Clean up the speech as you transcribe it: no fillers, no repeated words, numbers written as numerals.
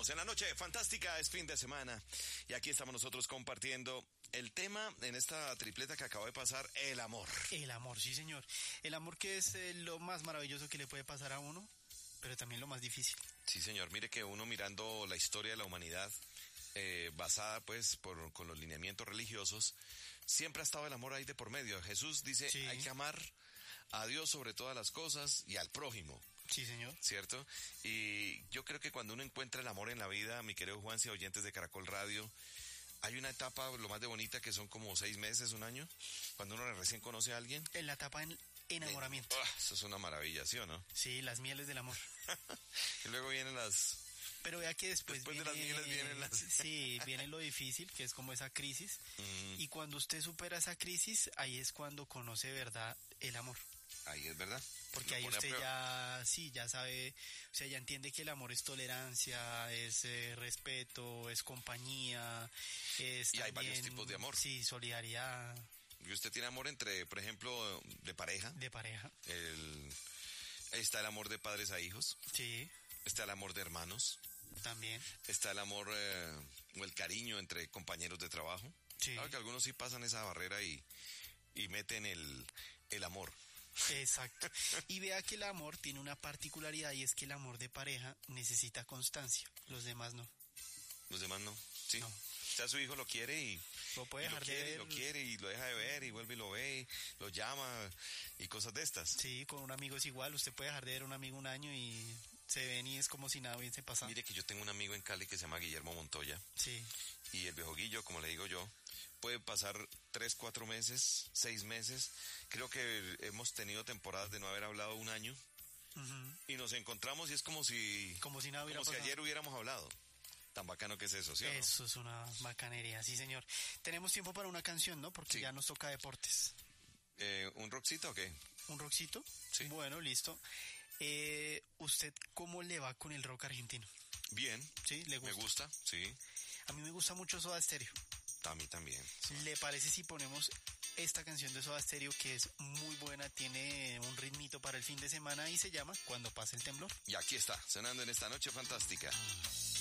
Continuamos en la noche fantástica, es fin de semana y aquí estamos nosotros compartiendo el tema en esta tripleta que acaba de pasar, el amor. El amor, sí señor. El amor que es lo más maravilloso que le puede pasar a uno, pero también lo más difícil. Sí señor, mire que uno mirando la historia de la humanidad, basada pues con los lineamientos religiosos, siempre ha estado el amor ahí de por medio. Jesús dice, sí, hay que amar a Dios sobre todas las cosas y al prójimo. Sí, señor. ¿Cierto? Y yo creo que cuando uno encuentra el amor en la vida, mi querido Juanse, oyentes de Caracol Radio, hay una etapa, lo más de bonita, que son como 6 meses, un año, cuando uno recién conoce a alguien. En la etapa en enamoramiento. Eso es una maravilla, ¿sí o no? Sí, las mieles del amor. Y luego vienen las... Pero vea que después de las mieles vienen las... Sí, viene lo difícil, que es como esa crisis. Y cuando usted supera esa crisis, ahí es cuando conoce de verdad el amor. Ahí es verdad. Porque ahí usted ya sabe, o sea, ya entiende que el amor es tolerancia, es respeto, es compañía, es y también, hay varios tipos de amor. Sí, solidaridad. Y usted tiene amor entre, por ejemplo, de pareja. De pareja. Está el amor de padres a hijos. Sí. Está el amor de hermanos. También. Está el amor o el cariño entre compañeros de trabajo. Sí. Claro que algunos sí pasan esa barrera y meten el amor. Exacto. Y vea que el amor tiene una particularidad y es que el amor de pareja necesita constancia. Los demás no. Los demás no. Sí. No. O sea, su hijo lo quiere y lo puede dejar de ver. Lo quiere y lo deja de ver y vuelve y lo ve, y lo llama y cosas de estas. Sí, con un amigo es igual. Usted puede dejar de ver a un amigo un año y se ven y es como si nada hubiese pasado. Mire que yo tengo un amigo en Cali que se llama Guillermo Montoya. Sí. Y el viejo Guillo, como le digo yo, puede pasar 3, 4 meses, 6 meses. Creo que hemos tenido temporadas de no haber hablado un año. Y nos encontramos y es como si nada hubiera pasado. Si ayer hubiéramos hablado. Tan bacano que es eso, ¿sí o no? Eso es una bacanería, sí señor. Tenemos tiempo para una canción, ¿no? Porque ya nos toca deportes. ¿Un rockcito o qué? ¿Un rockcito? Sí. Bueno, listo. ¿Usted cómo le va con el rock argentino? Bien. ¿Sí? ¿Le gusta? Me gusta, sí. A mí me gusta mucho Soda Stereo. A mí también. ¿Le parece si ponemos esta canción de Soda Stereo, que es muy buena, tiene un ritmito para el fin de semana y se llama Cuando pase el temblor? Y aquí está, sonando en esta noche fantástica.